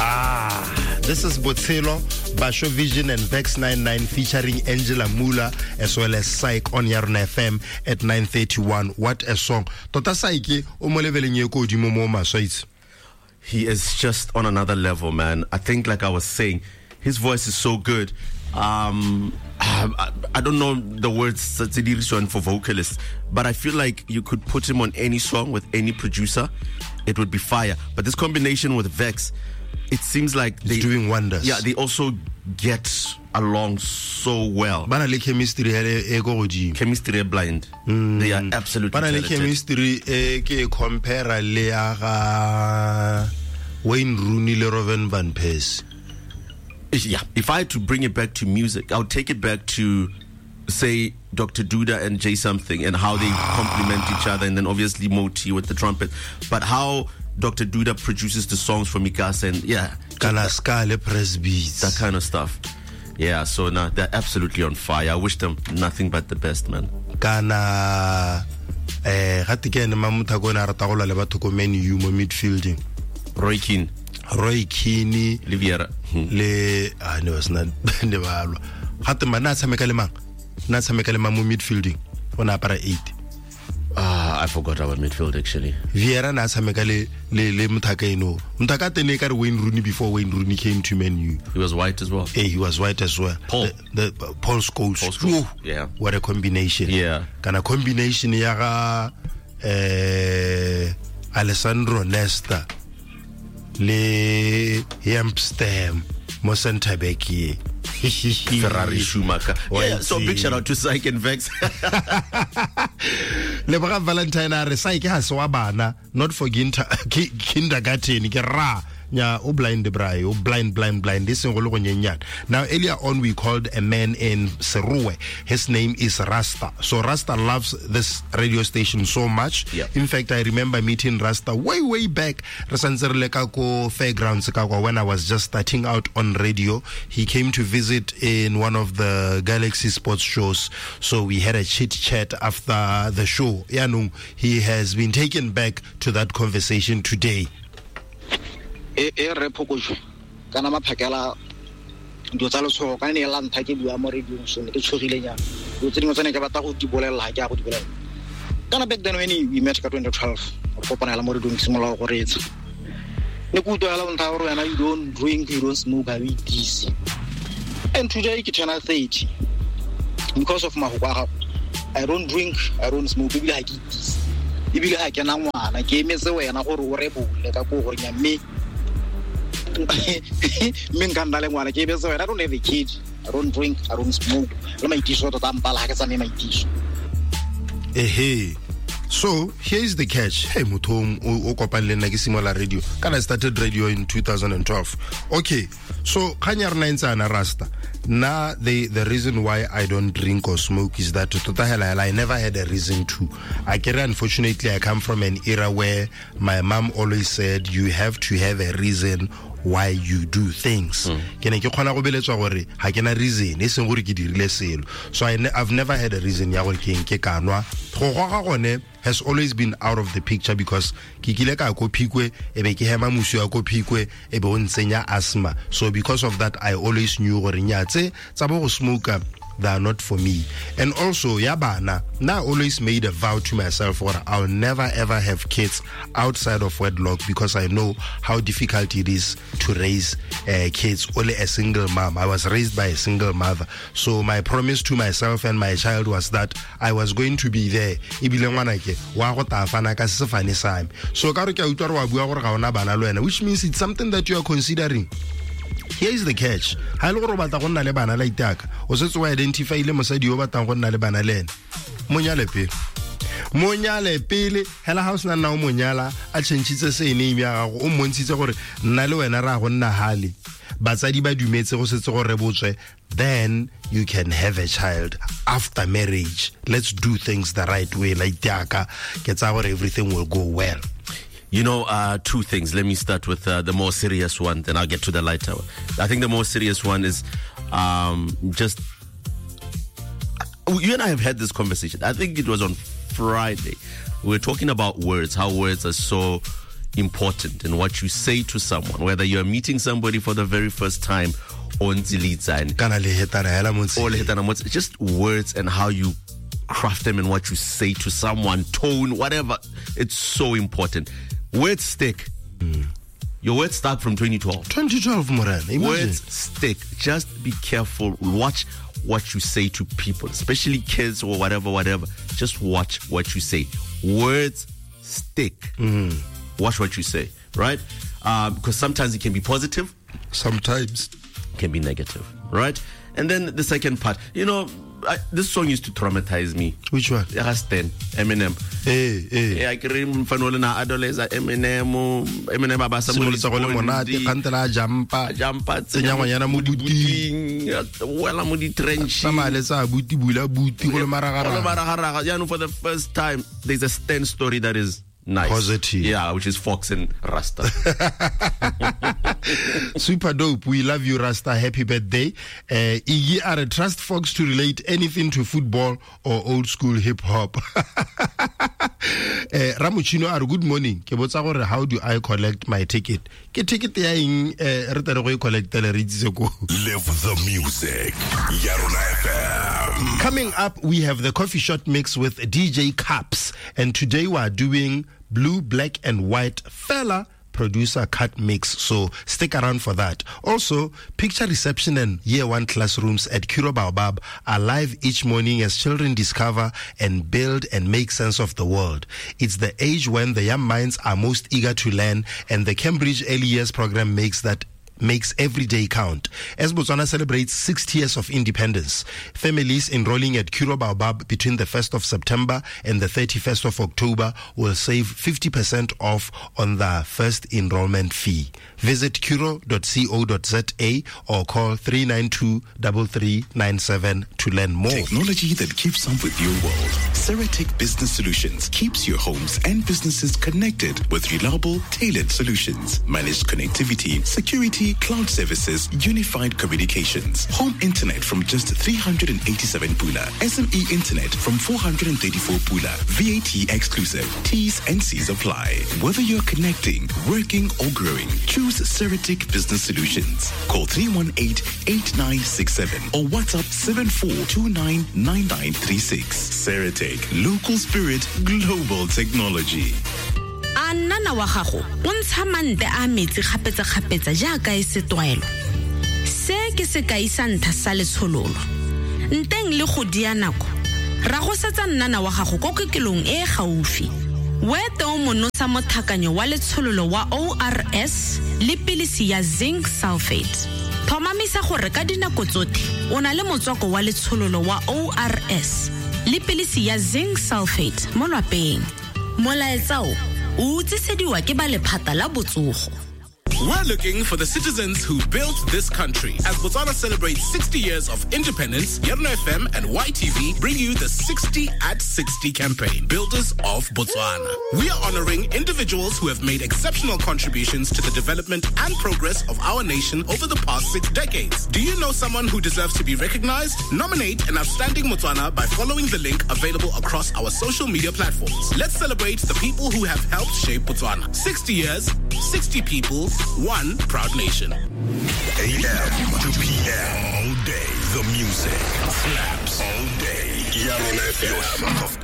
This is Botshelo, Basho Vision and Vex 99 featuring Angela Mula as well as Psych on Yarna FM at 9:31. What a song. Tota Psyche, o mo leveleng e ko dimo mo maswaits. He is just on another level, man. I think, like I was saying, his voice is so good. I don't know the words that's one for vocalists, but I feel like you could put him on any song with any producer, it would be fire. But this combination with Vex, it seems like they're doing wonders. Yeah, they also get along so well. Bana le chemistry e go godimo. Chemistry blind. They are absolutely Bana le talented. chemistry ke compare le aga Wayne Rooney le Robin van Persie. Yeah, if I had to bring it back to music, I would take it back to, say, Dr. Duda and Jay Something and how they complement each other, and then obviously Moti with the trumpet. But how Dr. Duda produces the songs for Mikasa and Kanaskale press beats, that kind of stuff. Yeah, so now they're absolutely on fire. I wish them nothing but the best, man. Kana gatikene mamuta go na rata go la batho ko menu mo midfielding. Roy Keane, Oliviera le no was not ne balwa gape mana tshameka le mang mo midfielding ona para 8. I forgot our midfield actually. Vieira na tshameka le Mutakaino. Mutaka tene ka re Wayne Rooney before Wayne Rooney came to Man U. He was white as well. He was white as well. Paul Scholes. Yeah. What a combination. Yeah. Kana combination ya ga Alessandro Nesta le Amsterdam mo center back here. Ferrari Schumacher. Yeah, so big shout out to Psych and Vex. Lebra Valentine are Psych has wa bana, not for kindergarten ke ra nya o blind brai o blind this go lo go nyenyana. Now earlier on we called a man in Seruwe. His name is Rasta. So Rasta loves this radio station so much. Yeah. In fact, I remember meeting Rasta way back Resanzerle kako fairgrounds kako when I was just starting out on radio. He came to visit in one of the Galaxy Sports shows, so we had a chit chat after the show. Yanu, he has been taken back to that conversation today. Re phokotso kana maphakela dio tsa letsho ka ne la ntha ke bua mo radio so ne ke tshogile nya go tsene tsene ke batla go di bolela ha ke a go di bolela kana back then when we met ka 2012 re kopana la mo radio simola go retsa ne ku twa la ntha gore yana you don't drink, you don't smoke, I eat this, and today ke turn 30 because of my go I don't drink, I don't smoke, be like this ibile ha ke na ngwana ke emetse wena gore o re bole ka go gore nya me I don't have a kid, I don't drink, I don't smoke. So here is the catch. Hey Mutom o kopane le nna ke simola radio. Kana I started radio in 2012. Okay. So kanya rena ntsana Rasta. Now the reason why I don't drink or smoke is that I never had a reason to. Unfortunately I come from an era where my mom always said you have to have a reason why you do things. Ke ne ke khona go beletswa gore ha ke na reason e seng gore ke dirile selo. So I've never had a reason ya gore ke kanwa. Go goga gone has always been out of the picture because ke kile ka go phikwe e be ke hema musu ya go phikwe e be o ntsenya asthma. So because of that I always knew gore nyatse tsa bo go smoke they are not for me. And also yabana, now I always made a vow to myself or I'll never ever have kids outside of wedlock because I know how difficult it is to raise kids. Only a single mom. I was raised by a single mother, so my promise to myself and my child was that I was going to be there. Ibile ngwana ke wa go tafana ka sefane same. So ka re ke utlwa wa bua gore ga ona bana le wena, which means it's something that you are considering. Here is the catch. Ha ile go batla go nna le bana la itaka o setse wa identify ile mosadi o batlang go nna le bana le ene monyale pele hela house na o monyala a tshentshitse se name ya gago o montshitse gore nna le wena ra go nna hali batsadi ba dumetse go setse go re botswe, then you can have a child after marriage. Let's do things the right way like itaka ke tsa gore everything will go well. You know, two things. Let me start with the more serious one, then I'll get to the lighter one. I think the more serious one is just... You and I have had this conversation. I think it was on Friday. We were talking about words, how words are so important and what you say to someone, whether you're meeting somebody for the very first time or just words and how you craft them and what you say to someone, tone, whatever. It's so important. Words stick. Your words start from 2012. 2012, Moran. Imagine. Words stick. Just be careful. Watch what you say to people, especially kids or whatever. Just watch what you say. Words stick. Watch what you say, right? Because sometimes it can be positive. Sometimes it can be negative, right? And then the second part, this song used to traumatize me. Which one? Stan, Eminem. Hey. I can remember adolescent Eminem simolotsa go le monate kantela jampa tsenya ngwanyana mo buting wela mo di trench samale sa buti bula buti go le maragara. For the first time there's a Stan story that is nice. Positive. Yeah, which is Fox and Rasta. Super dope. We love you, Rasta. Happy birthday. Iggy are trust Fox to relate anything to football or old school hip hop. Ramuchino are good morning. Ke botsa gore how do I collect my ticket? Ke ticket ya eng re tere go collect le re itse go. Live the music. Yarona FM. Coming up, we have the coffee shot mix with DJ Caps, and today we are doing Blue, Black and White Fella producer cut mix, so stick around for that. Also, picture reception and year 1 classrooms at Kuro Baobab are live each morning as children discover and build and make sense of the world. It's the age when the young minds are most eager to learn, and the Cambridge Early Years program makes every day count. As Botswana celebrates 60 years of independence, families enrolling at Kuro Baobab between the 1st of September and the 31st of October will save 50% off on the first enrollment fee. Visit kuro.co.za or call 392-3397 to learn more. Technology that keeps up with your world. Ceratec Business Solutions keeps your homes and businesses connected with reliable, tailored solutions. Managed connectivity, security, cloud services, unified communications. Home internet from just 387 pula. SME internet from 434 pula. VAT exclusive. T's and C's apply. Whether you're connecting, working or growing, choose Ceratec Business Solutions. Call 318-8967 or WhatsApp 74299936. Ceratec, local spirit, global technology. A nnana wa gago o ntsha mante a metsi kgapetsa jaaka e se tlwaelo. Se ke sekai sa ntha sa letshololo. Nteng le go dia nako. Ra go setsa nnana wa gago go kekelong e gaufi. Wete o monosa mothakanyo wa letshololo wa ORS le pilisi ya zinc sulfate. Thomamisa gore ka dinako tsotlhe o na le motswako wa letshololo wa ORS le pilisi ya zinc sulfate mo lwapeng. Molaetsa o utsisediwa ke ba lephata la botsogo. We're looking for the citizens who built this country. As Botswana celebrates 60 years of independence, Yarona FM and YTV bring you the 60 at 60 campaign, Builders of Botswana. We are honoring individuals who have made exceptional contributions to the development and progress of our nation over the past 6 decades. Do you know someone who deserves to be recognized? Nominate an outstanding Botswana by following the link available across our social media platforms. Let's celebrate the people who have helped shape Botswana. 60 years, 60 people, one proud nation. AM to PM all day. The music slaps all day. Yarona FM. Your source of